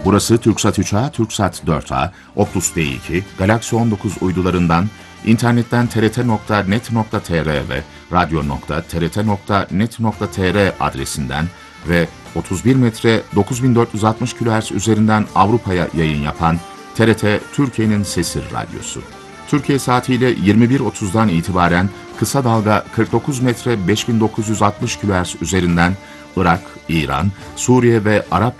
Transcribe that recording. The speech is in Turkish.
Burası TürkSat 3A, TürkSat 4A, Optus D2, Galaxy 19 uydularından, internetten trt.net.tr ve radyo.trt.net.tr adresinden ve 31 metre 9460 kHz üzerinden Avrupa'ya yayın yapan TRT Türkiye'nin Sesi Radyosu. Türkiye saatiyle 21.30'dan itibaren kısa dalga 49 metre 5960 kHz üzerinden Irak, İran, Suriye ve Arap